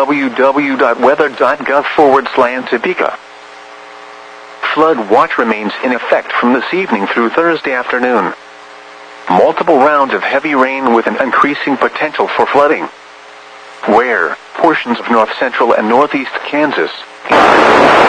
www.weather.gov/Topeka. Flood watch remains in effect from this evening through Thursday afternoon. Multiple rounds of heavy rain with an increasing potential for flooding. Where? Portions of north central and northeast Kansas.